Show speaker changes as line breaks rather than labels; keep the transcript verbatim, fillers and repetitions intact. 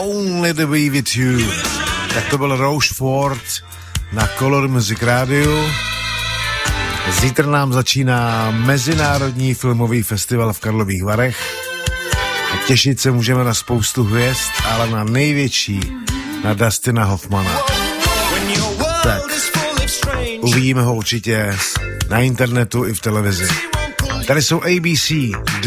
Only to be with you. Tak to byl Rochefort na Color Music Radio. Zítra nám začíná Mezinárodní filmový festival v Karlových Varech. A těšit se můžeme na spoustu hvězd, ale na největší, na Dustina Hoffmana. Tak, uvidíme ho určitě na internetu i v televizi. Tady jsou A B C.